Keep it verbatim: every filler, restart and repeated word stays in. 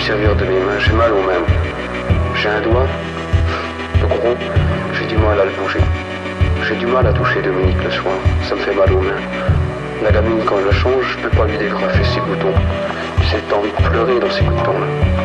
servir de mes mains, j'ai mal aux mains. J'ai un doigt, le gros, j'ai du mal à le bouger. J'ai du mal à toucher Dominique le soir, ça me fait mal aux mains. La gamine, quand je la change, je peux pas lui dégrafer ses boutons. J'ai le temps de pleurer dans ces boutons-là.